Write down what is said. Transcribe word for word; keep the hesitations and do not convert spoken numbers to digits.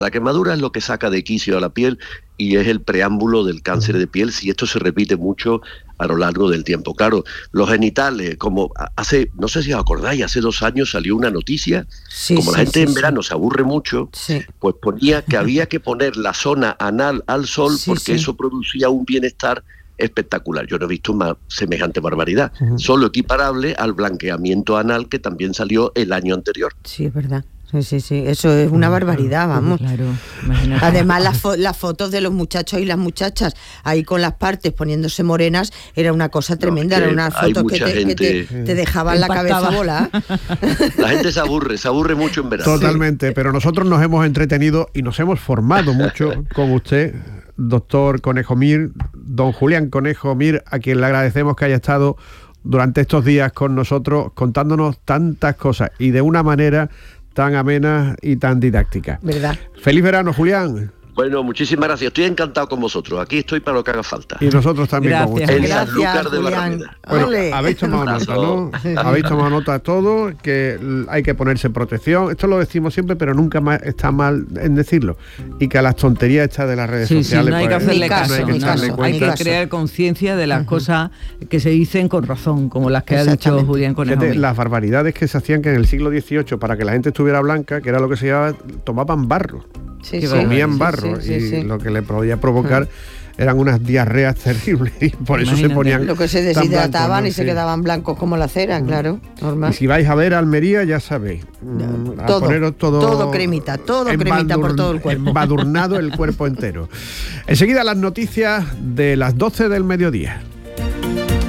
La quemadura es lo que saca de quicio a la piel y es el preámbulo del cáncer de piel, si esto se repite mucho a lo largo del tiempo. Claro, los genitales, como hace, no sé si os acordáis, hace dos años salió una noticia, sí, como sí, la gente sí, en sí. verano se aburre mucho, sí. pues ponía que había que poner la zona anal al sol sí, porque sí. eso producía un bienestar espectacular. Yo no he visto más semejante barbaridad, uh-huh. solo equiparable al blanqueamiento anal que también salió el año anterior. Sí, es verdad. Sí, sí, sí, eso es una barbaridad, vamos. Claro, imagínate. Además, las, fo- las fotos de los muchachos y las muchachas ahí con las partes poniéndose morenas, era una cosa tremenda, no, era una foto que, te, gente... que te, te dejaban la cabeza volar. La gente se aburre, se aburre mucho en verano. Totalmente, sí. Pero nosotros nos hemos entretenido y nos hemos formado mucho con usted, doctor Conejo Mir, don Julián Conejo Mir, a quien le agradecemos que haya estado durante estos días con nosotros contándonos tantas cosas y de una manera tan amena y tan didáctica. ¿Verdad? Feliz verano, Julián. Bueno, muchísimas gracias. Estoy encantado con vosotros. Aquí estoy para lo que haga falta. Y nosotros también gracias. con ustedes. En Sanlúcar de Barrameda. Bueno, habéis tomado nota, ¿no? Habéis tomado nota todo, que hay que ponerse protección. Esto lo decimos siempre, pero nunca más está mal en decirlo. Y que a las tonterías estas de las redes sí, sociales... Sí, no hay que hacerle pues, caso. No hay que, caso. caso. Hay que crear conciencia de las uh-huh. cosas que se dicen con razón, como las que ha dicho Julián Conejo. Las barbaridades que se hacían que en el siglo dieciocho, para que la gente estuviera blanca, que era lo que se llamaba, tomaban barro. Sí, sí, comían barro sí, sí, y sí, sí. lo que le podía provocar eran unas diarreas terribles y por eso Imagínate. se ponían lo que se deshidrataban blancos, ¿no? y se sí. quedaban blancos como la cera, claro, normal. Y si vais a ver Almería, ya sabéis, a todo, poneros todo todo cremita, todo cremita por todo el cuerpo, embadurnado el cuerpo entero. Enseguida las noticias de las doce del mediodía.